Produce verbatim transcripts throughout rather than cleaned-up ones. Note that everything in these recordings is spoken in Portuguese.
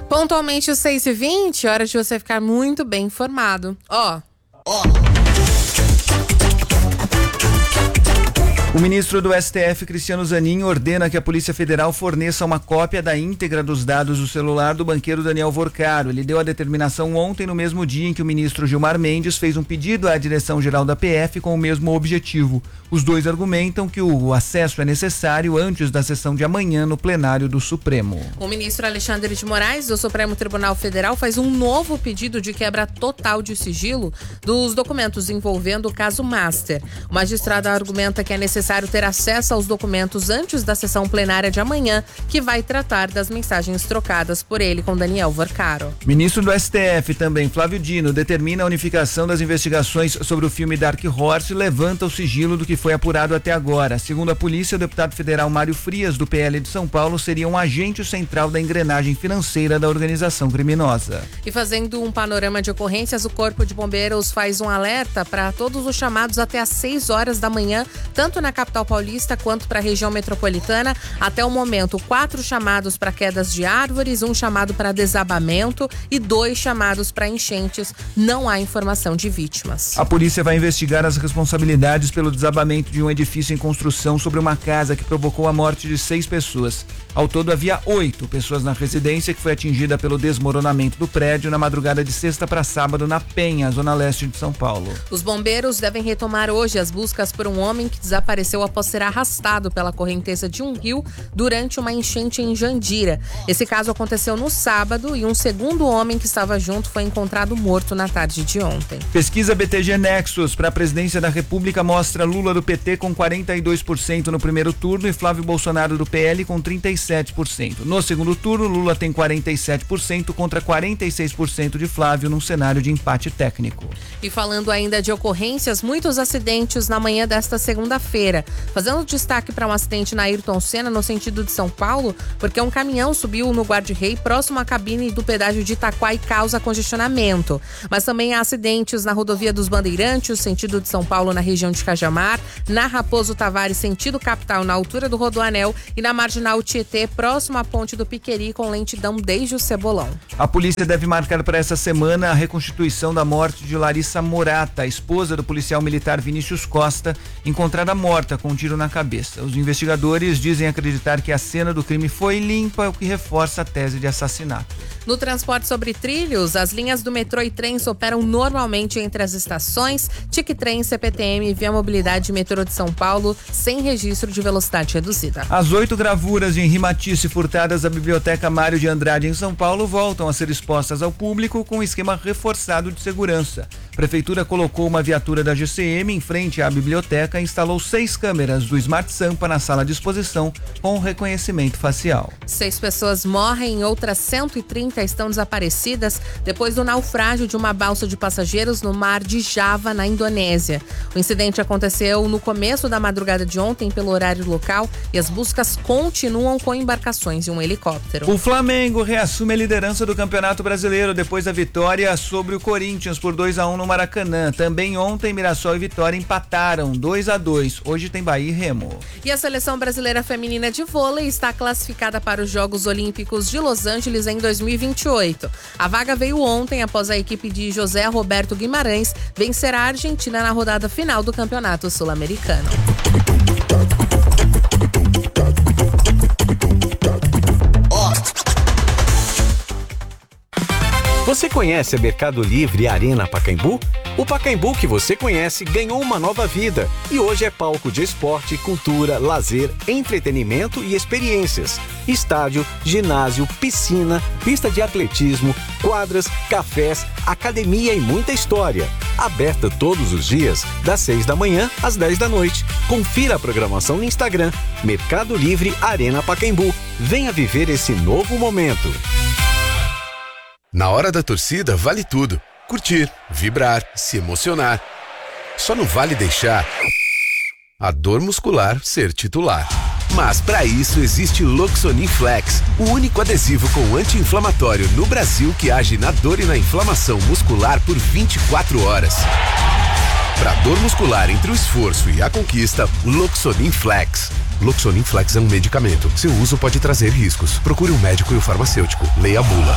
Pontualmente às seis e vinte, hora de você ficar muito bem informado. Ó. Ó. O ministro do S T F, Cristiano Zanin, ordena que a Polícia Federal forneça uma cópia da íntegra dos dados do celular do banqueiro Daniel Vorcaro. Ele deu a determinação ontem, no mesmo dia em que o ministro Gilmar Mendes fez um pedido à Direção-Geral da P F com o mesmo objetivo. Os dois argumentam que o acesso é necessário antes da sessão de amanhã no plenário do Supremo. O ministro Alexandre de Moraes, do Supremo Tribunal Federal, faz um novo pedido de quebra total de sigilo dos documentos envolvendo o caso Master. O magistrado argumenta que é necessário necessário ter acesso aos documentos antes da sessão plenária de amanhã, que vai tratar das mensagens trocadas por ele com Daniel Vorcaro. Ministro do S T F também, Flávio Dino, determina a unificação das investigações sobre o filme Dark Horse e levanta o sigilo do que foi apurado até agora. Segundo a polícia, o deputado federal Mário Frias, do P L de São Paulo, seria um agente central da engrenagem financeira da organização criminosa. E fazendo um panorama de ocorrências, o Corpo de Bombeiros faz um alerta para todos os chamados até às seis horas da manhã, tanto na capital paulista quanto para a região metropolitana. Até o momento, quatro chamados para quedas de árvores, um chamado para desabamento e dois chamados para enchentes. Não há informação de vítimas. A polícia vai investigar as responsabilidades pelo desabamento de um edifício em construção sobre uma casa que provocou a morte de seis pessoas. Ao todo, havia oito pessoas na residência que foi atingida pelo desmoronamento do prédio na madrugada de sexta para sábado na Penha, zona leste de São Paulo. Os bombeiros devem retomar hoje as buscas por um homem que desapareceu após ser arrastado pela correnteza de um rio durante uma enchente em Jandira. Esse caso aconteceu no sábado e um segundo homem que estava junto foi encontrado morto na tarde de ontem. Pesquisa B T G Nexus para a presidência da República mostra Lula do P T com quarenta e dois por cento no primeiro turno e Flávio Bolsonaro do P L com trinta e sete por cento. No segundo turno, Lula tem quarenta e sete por cento contra quarenta e seis por cento de Flávio num cenário de empate técnico. E falando ainda de ocorrências, muitos acidentes na manhã desta segunda-feira. Fazendo destaque para um acidente na Ayrton Senna, no sentido de São Paulo, porque um caminhão subiu no guarda-rei próximo à cabine do pedágio de Itaquá e causa congestionamento. Mas também há acidentes na rodovia dos Bandeirantes, sentido de São Paulo, na região de Cajamar, na Raposo Tavares, sentido capital, na altura do Rodoanel, e na Marginal Tietê, próximo à Ponte do Piqueri, com lentidão desde o Cebolão. A polícia deve marcar para essa semana a reconstituição da morte de Larissa Morata, esposa do policial militar Vinícius Costa, encontrada morta com um tiro na cabeça. Os investigadores dizem acreditar que a cena do crime foi limpa, o que reforça a tese de assassinato. No transporte sobre trilhos, as linhas do metrô e trens operam normalmente entre as estações TIC-Trem, C P T M, Via Mobilidade e Metrô de São Paulo, sem registro de velocidade reduzida. As oito gravuras em rimatice furtadas da Biblioteca Mário de Andrade em São Paulo voltam a ser expostas ao público com um esquema reforçado de segurança. A Prefeitura colocou uma viatura da G C M em frente à biblioteca e instalou seis câmeras do Smart Sampa na sala de exposição com reconhecimento facial. Seis pessoas morrem e outras cento e trinta estão desaparecidas depois do naufrágio de uma balsa de passageiros no mar de Java, na Indonésia. O incidente aconteceu no começo da madrugada de ontem pelo horário local e as buscas continuam com embarcações e um helicóptero. O Flamengo reassume a liderança do Campeonato Brasileiro depois da vitória sobre o Corinthians por dois a um no Maracanã. Também ontem Mirassol e Vitória empataram dois a dois. Hoje tem Bahia e Remo. E a seleção brasileira feminina de vôlei está classificada para os Jogos Olímpicos de Los Angeles em dois mil e vinte e oito. A vaga veio ontem após a equipe de José Roberto Guimarães vencer a Argentina na rodada final do Campeonato Sul-Americano. Você conhece a Mercado Livre e Arena Pacaembu? O Pacaembu que você conhece ganhou uma nova vida e hoje é palco de esporte, cultura, lazer, entretenimento e experiências. Estádio, ginásio, piscina, pista de atletismo, quadras, cafés, academia e muita história. Aberta todos os dias, das seis da manhã às dez da noite. Confira a programação no Instagram, Mercado Livre Arena Pacaembu. Venha viver esse novo momento. Na hora da torcida, vale tudo. Curtir, vibrar, se emocionar. Só não vale deixar a dor muscular ser titular. Mas para isso existe Loxonin Flex, o único adesivo com anti-inflamatório no Brasil que age na dor e na inflamação muscular por vinte e quatro horas. Para dor muscular entre o esforço e a conquista, Loxonin Flex. Loxonin Flex é um medicamento. Seu uso pode trazer riscos. Procure um médico e o farmacêutico. Leia a bula.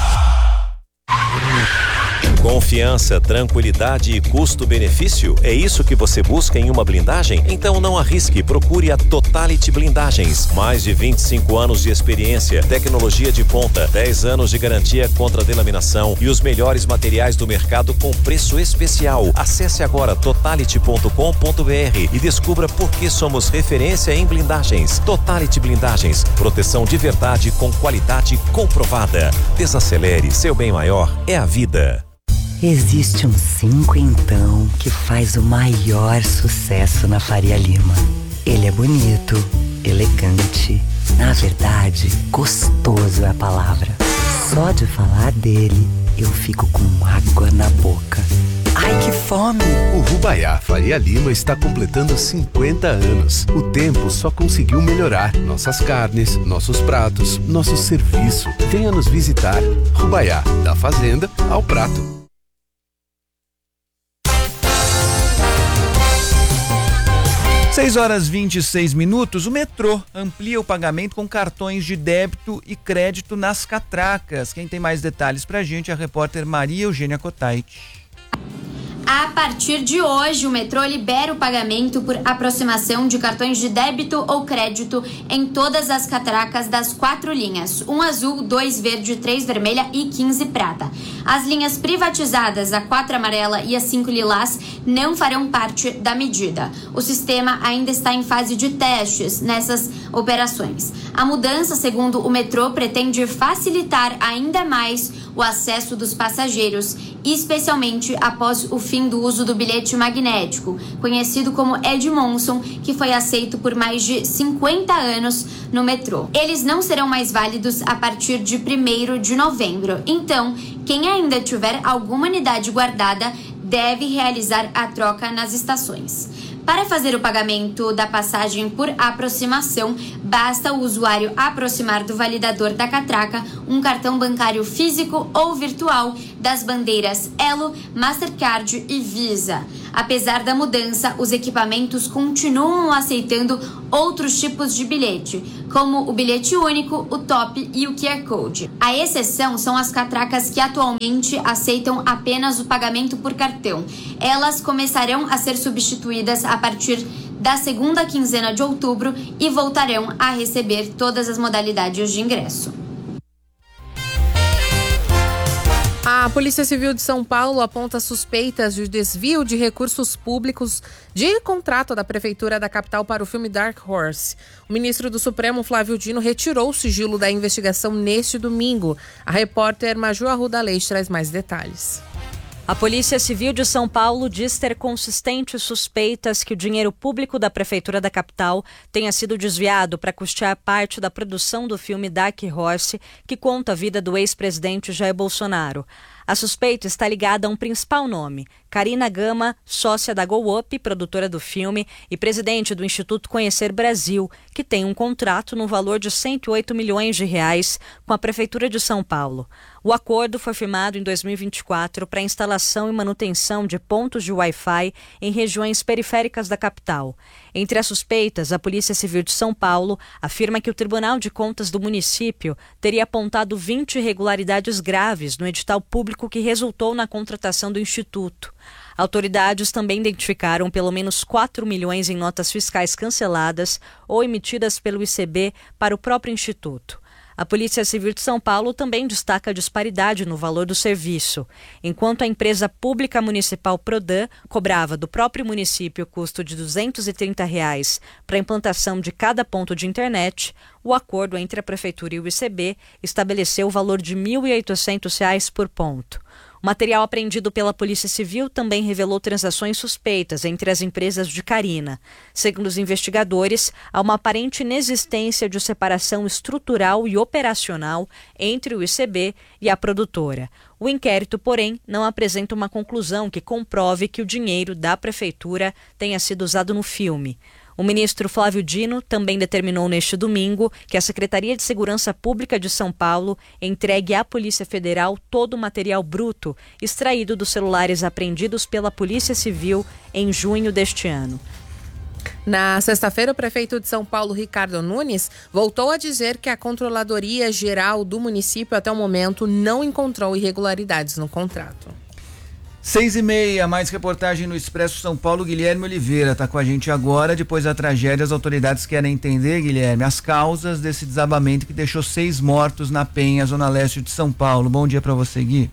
Confiança, tranquilidade e custo-benefício? É isso que você busca em uma blindagem? Então não arrisque, procure a Totality Blindagens. Mais de vinte e cinco anos de experiência, tecnologia de ponta, dez anos de garantia contra delaminação e os melhores materiais do mercado com preço especial. Acesse agora totality ponto com ponto b r e descubra por que somos referência em blindagens. Totality Blindagens, proteção de verdade com qualidade comprovada. Desacelere, seu bem maior é a vida. Existe um cinco então que faz o maior sucesso na Faria Lima. Ele é bonito, elegante, na verdade, gostoso é a palavra. Só de falar dele, eu fico com água na boca. Ai, que fome! O Rubaiá Faria Lima está completando cinquenta anos. O tempo só conseguiu melhorar nossas carnes, nossos pratos, nosso serviço. Venha nos visitar. Rubaiá, da fazenda ao prato. seis horas e vinte e seis minutos, o metrô amplia o pagamento com cartões de débito e crédito nas catracas. Quem tem mais detalhes pra gente é a repórter Maria Eugênia Cotait. A partir de hoje, o metrô libera o pagamento por aproximação de cartões de débito ou crédito em todas as catracas das quatro linhas: um azul, dois verde, três vermelha e quinze prata. As linhas privatizadas, a quatro amarela e a cinco lilás, não farão parte da medida. O sistema ainda está em fase de testes nessas operações. A mudança, segundo o metrô, pretende facilitar ainda mais o acesso dos passageiros, especialmente após o fim do uso do bilhete magnético, conhecido como Edmondson, que foi aceito por mais de cinquenta anos no metrô. Eles não serão mais válidos a partir de primeiro de novembro. Então, quem ainda tiver alguma unidade guardada deve realizar a troca nas estações. Para fazer o pagamento da passagem por aproximação, basta o usuário aproximar do validador da catraca um cartão bancário físico ou virtual das bandeiras Elo, Mastercard e Visa. Apesar da mudança, os equipamentos continuam aceitando outros tipos de bilhete, como o bilhete único, o top e o Q R Code. A exceção são as catracas que atualmente aceitam apenas o pagamento por cartão. Elas começarão a ser substituídas a partir da segunda quinzena de outubro e voltarão a receber todas as modalidades de ingresso. A Polícia Civil de São Paulo aponta suspeitas de desvio de recursos públicos de contrato da Prefeitura da capital para o filme Dark Horse. O ministro do Supremo, Flávio Dino, retirou o sigilo da investigação neste domingo. A repórter Maju Arruda Leite traz mais detalhes. A Polícia Civil de São Paulo diz ter consistentes suspeitas que o dinheiro público da Prefeitura da capital tenha sido desviado para custear parte da produção do filme Dark Horse, que conta a vida do ex-presidente Jair Bolsonaro. A suspeita está ligada a um principal nome, Karina Gama, sócia da Go Up, produtora do filme, e presidente do Instituto Conhecer Brasil, que tem um contrato no valor de cento e oito milhões de reais com a Prefeitura de São Paulo. O acordo foi firmado em dois mil e vinte e quatro para a instalação e manutenção de pontos de Wi-Fi em regiões periféricas da capital. Entre as suspeitas, a Polícia Civil de São Paulo afirma que o Tribunal de Contas do município teria apontado vinte irregularidades graves no edital público que resultou na contratação do Instituto. Autoridades também identificaram pelo menos quatro milhões em notas fiscais canceladas ou emitidas pelo I C B para o próprio Instituto. A Polícia Civil de São Paulo também destaca a disparidade no valor do serviço. Enquanto a empresa pública municipal Prodan cobrava do próprio município o custo de duzentos e trinta reais para a implantação de cada ponto de internet, o acordo entre a Prefeitura e o I C B estabeleceu o valor de mil e oitocentos reais por ponto. O material apreendido pela Polícia Civil também revelou transações suspeitas entre as empresas de Karina. Segundo os investigadores, há uma aparente inexistência de separação estrutural e operacional entre o I C B e a produtora. O inquérito, porém, não apresenta uma conclusão que comprove que o dinheiro da Prefeitura tenha sido usado no filme. O ministro Flávio Dino também determinou neste domingo que a Secretaria de Segurança Pública de São Paulo entregue à Polícia Federal todo o material bruto extraído dos celulares apreendidos pela Polícia Civil em junho deste ano. Na sexta-feira, o prefeito de São Paulo, Ricardo Nunes, voltou a dizer que a Controladoria Geral do município, até o momento, não encontrou irregularidades no contrato. Seis e meia, mais reportagem no Expresso São Paulo. Guilherme Oliveira está com a gente agora. Depois da tragédia, as autoridades querem entender, Guilherme, as causas desse desabamento que deixou seis mortos na Penha, zona leste de São Paulo. Bom dia para você, Gui.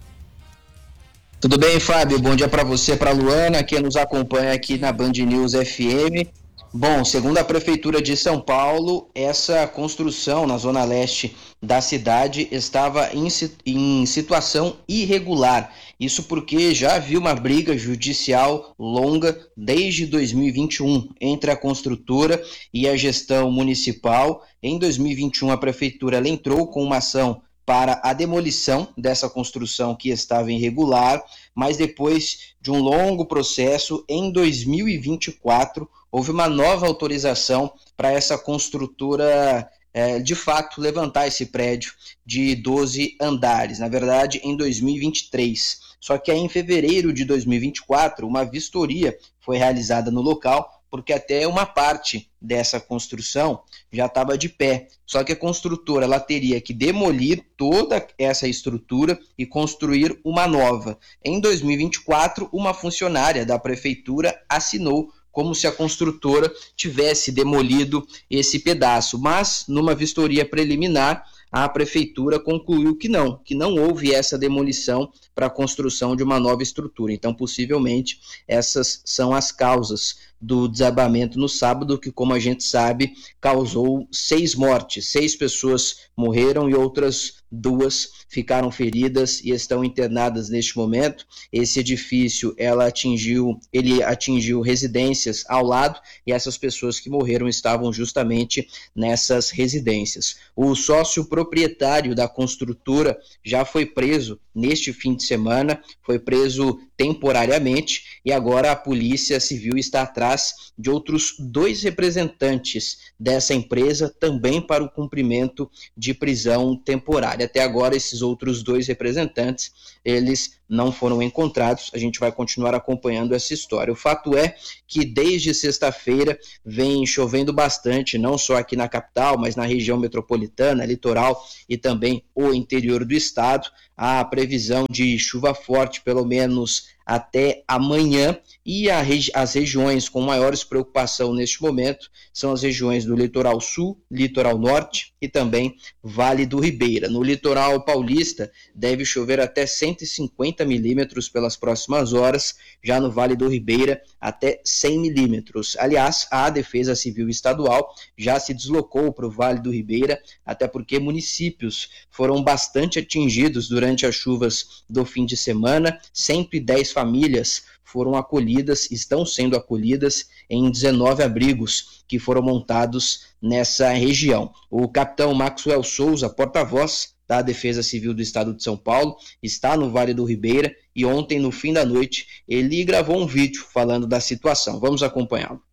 Tudo bem, Fábio? Bom dia para você, para a Luana, que nos acompanha aqui na Band News F M. Bom, segundo a Prefeitura de São Paulo, essa construção na zona leste da cidade estava em, em situação irregular. Isso porque já havia uma briga judicial longa desde dois mil e vinte e um entre a construtora e a gestão municipal. Em dois mil e vinte e um, a Prefeitura ela entrou com uma ação para a demolição dessa construção que estava irregular, mas depois de um longo processo, em dois mil e vinte e quatro, houve uma nova autorização para essa construtora, é, de fato, levantar esse prédio de doze andares, na verdade, em dois mil e vinte e três. Só que aí, em fevereiro de dois mil e vinte e quatro, uma vistoria foi realizada no local, porque até uma parte dessa construção já estava de pé. Só que a construtora ela teria que demolir toda essa estrutura e construir uma nova. Em dois mil e vinte e quatro, uma funcionária da prefeitura assinou como se a construtora tivesse demolido esse pedaço. Mas, numa vistoria preliminar, a prefeitura concluiu que não, que não houve essa demolição para a construção de uma nova estrutura. Então, possivelmente, essas são as causas do desabamento no sábado, que, como a gente sabe, causou seis mortes. Seis pessoas morreram e outras duas ficaram feridas e estão internadas neste momento. Esse edifício ela atingiu, ele atingiu residências ao lado e essas pessoas que morreram estavam justamente nessas residências. O sócio proprietário da construtora já foi preso neste fim de semana, foi preso temporariamente e agora a Polícia Civil está atrás de outros dois representantes dessa empresa também para o cumprimento de prisão temporária. Até agora esses outros dois representantes, eles não foram encontrados. A gente vai continuar acompanhando essa história. O fato é que desde sexta-feira vem chovendo bastante, não só aqui na capital, mas na região metropolitana, litoral e também o interior do estado. Há previsão de chuva forte, pelo menos até amanhã, e a regi- as regiões com maiores preocupação neste momento são as regiões do litoral sul, litoral norte e também Vale do Ribeira. No litoral paulista deve chover até cento e cinquenta milímetros pelas próximas horas, já no Vale do Ribeira até cem milímetros. Aliás, a Defesa Civil Estadual já se deslocou para o Vale do Ribeira, até porque municípios foram bastante atingidos durante as chuvas do fim de semana. cento e dez famílias foram acolhidas, estão sendo acolhidas em dezenove abrigos que foram montados nessa região. O capitão Maxwell Souza, porta-voz da Defesa Civil do Estado de São Paulo, está no Vale do Ribeira e ontem, no fim da noite, ele gravou um vídeo falando da situação. Vamos acompanhá-lo.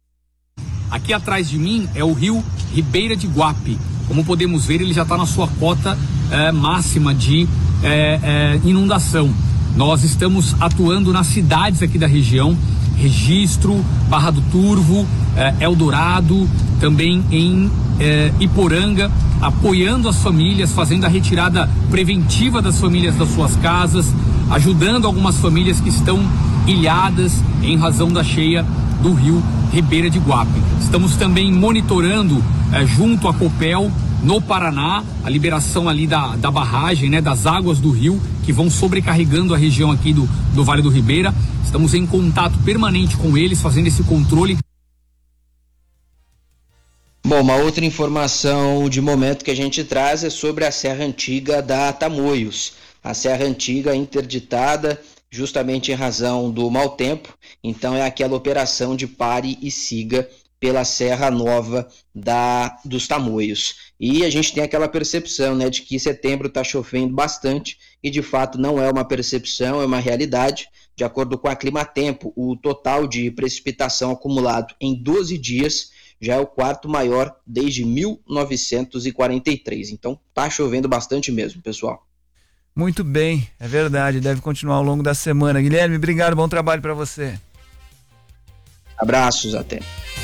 Aqui atrás de mim é o rio Ribeira de Guape. Como podemos ver, ele já está na sua cota é, máxima de é, é, inundação. Nós estamos atuando nas cidades aqui da região, Registro, Barra do Turvo, eh, Eldorado, também em eh, Iporanga, apoiando as famílias, fazendo a retirada preventiva das famílias das suas casas, ajudando algumas famílias que estão ilhadas em razão da cheia do rio Ribeira de Guape. Estamos também monitorando eh, junto à Copel, no Paraná, a liberação ali da, da barragem, né, das águas do rio, que vão sobrecarregando a região aqui do, do Vale do Ribeira. Estamos em contato permanente com eles, fazendo esse controle. Bom, uma outra informação de momento que a gente traz é sobre a Serra Antiga da Tamoios. A Serra Antiga interditada justamente em razão do mau tempo, então é aquela operação de pare e siga pela Serra Nova da, dos Tamoios. E a gente tem aquela percepção, né, de que setembro está chovendo bastante, e de fato não é uma percepção, é uma realidade. De acordo com a Climatempo, o total de precipitação acumulado em doze dias já é o quarto maior desde mil novecentos e quarenta e três. Então tá chovendo bastante mesmo, pessoal. Muito bem, é verdade, deve continuar ao longo da semana. Guilherme, obrigado, bom trabalho para você. Abraços, até.